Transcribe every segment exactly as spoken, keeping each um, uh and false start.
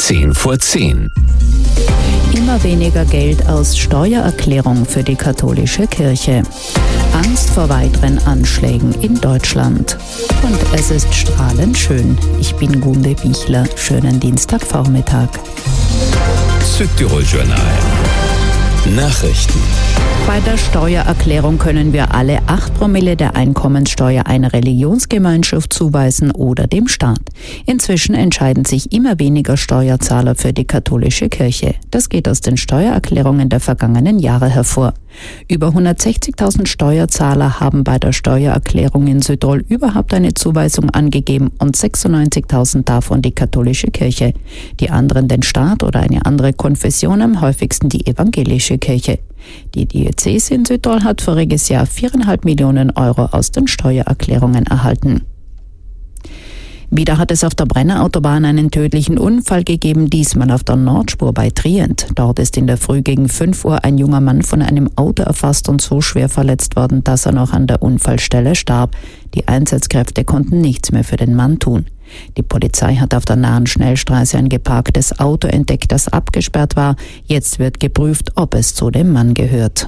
zehn vor zehn. Immer weniger Geld aus Steuererklärung für die katholische Kirche. Angst vor weiteren Anschlägen in Deutschland. Und es ist strahlend schön. Ich bin Gunde Bichler. Schönen Dienstagvormittag. Südtirol Journal. Nachrichten. Bei der Steuererklärung können wir alle acht Promille der Einkommenssteuer einer Religionsgemeinschaft zuweisen oder dem Staat. Inzwischen entscheiden sich immer weniger Steuerzahler für die katholische Kirche. Das geht aus den Steuererklärungen der vergangenen Jahre hervor. Über hundertsechzigtausend Steuerzahler haben bei der Steuererklärung in Südtirol überhaupt eine Zuweisung angegeben und sechsundneunzigtausend davon die katholische Kirche. Die anderen den Staat oder eine andere Konfession, am häufigsten die evangelische Kirche. Die Diözese in Südtirol hat voriges Jahr viereinhalb Millionen Euro aus den Steuererklärungen erhalten. Wieder hat es auf der Brennerautobahn einen tödlichen Unfall gegeben, diesmal auf der Nordspur bei Trient. Dort ist in der Früh gegen fünf Uhr ein junger Mann von einem Auto erfasst und so schwer verletzt worden, dass er noch an der Unfallstelle starb. Die Einsatzkräfte konnten nichts mehr für den Mann tun. Die Polizei hat auf der nahen Schnellstraße ein geparktes Auto entdeckt, das abgesperrt war. Jetzt wird geprüft, ob es zu dem Mann gehört.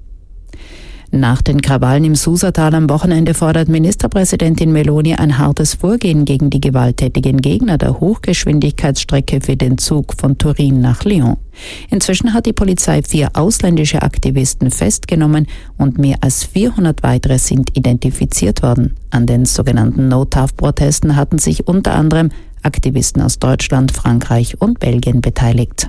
Nach den Krawallen im Susatal am Wochenende fordert Ministerpräsidentin Meloni ein hartes Vorgehen gegen die gewalttätigen Gegner der Hochgeschwindigkeitsstrecke für den Zug von Turin nach Lyon. Inzwischen hat die Polizei vier ausländische Aktivisten festgenommen und mehr als vierhundert weitere sind identifiziert worden. An den sogenannten No-T A F-Protesten hatten sich unter anderem Aktivisten aus Deutschland, Frankreich und Belgien beteiligt.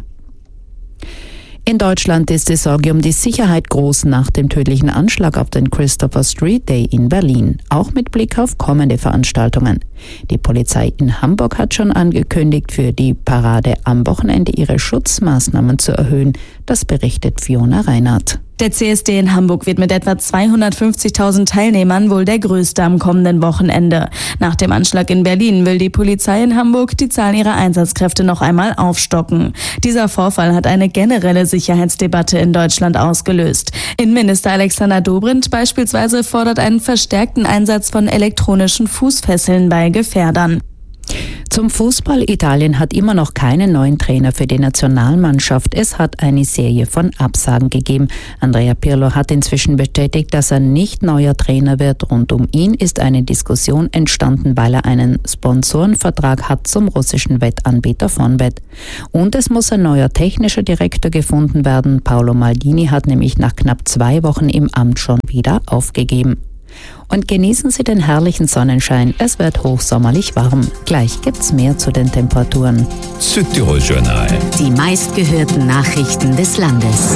In Deutschland ist die Sorge um die Sicherheit groß nach dem tödlichen Anschlag auf den Christopher Street Day in Berlin, auch mit Blick auf kommende Veranstaltungen. Die Polizei in Hamburg hat schon angekündigt, für die Parade am Wochenende ihre Schutzmaßnahmen zu erhöhen. Das berichtet Fiona Reinhardt. Der C S D in Hamburg wird mit etwa zweihundertfünfzigtausend Teilnehmern wohl der größte am kommenden Wochenende. Nach dem Anschlag in Berlin will die Polizei in Hamburg die Zahl ihrer Einsatzkräfte noch einmal aufstocken. Dieser Vorfall hat eine generelle Sicherheitsdebatte in Deutschland ausgelöst. Innenminister Alexander Dobrindt beispielsweise fordert einen verstärkten Einsatz von elektronischen Fußfesseln bei Gefährdern. Zum Fußball. Italien hat immer noch keinen neuen Trainer für die Nationalmannschaft. Es hat eine Serie von Absagen gegeben. Andrea Pirlo hat inzwischen bestätigt, dass er nicht neuer Trainer wird. Rund um ihn ist eine Diskussion entstanden, weil er einen Sponsorenvertrag hat zum russischen Wettanbieter Fonbet. Und es muss ein neuer technischer Direktor gefunden werden. Paolo Maldini hat nämlich nach knapp zwei Wochen im Amt schon wieder aufgegeben. Und genießen Sie den herrlichen Sonnenschein. Es wird hochsommerlich warm. Gleich gibt's mehr zu den Temperaturen. Südtirol Journal. Die meistgehörten Nachrichten des Landes.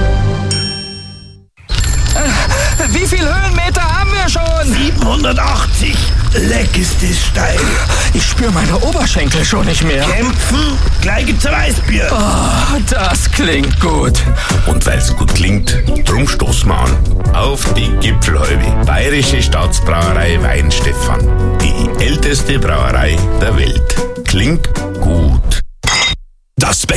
Wie viel Höhenmeter haben wir schon? siebenhundertachtzig. Leck ist es steil. Ich spüre meine Oberschenkel schon nicht mehr. Kämpfen? Gleich gibt's ein Weißbier. Oh, das klingt gut. Und weil's gut klingt, drum stoßen wir an. Auf die Gipfelhalde. Bayerische Staatsbrauerei Weinstefan. Die älteste Brauerei der Welt. Klingt gut. Das